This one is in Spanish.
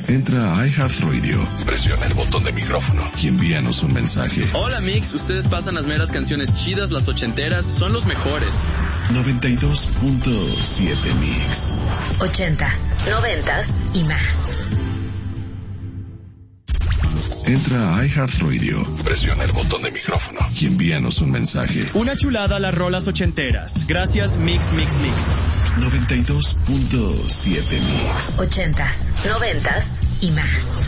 Entra a iHeartRadio, presiona el botón de micrófono y envíanos un mensaje. Hola Mix, ustedes pasan las meras canciones chidas, las ochenteras, son los mejores. 92.7 Mix. 80s, 90s y más. Entra a iHeartRadio, presiona el botón de micrófono y envíanos un mensaje. Una chulada a las rolas ochenteras. Gracias Mix Mix Mix. 92.7 Mix. 80s, 90s y más.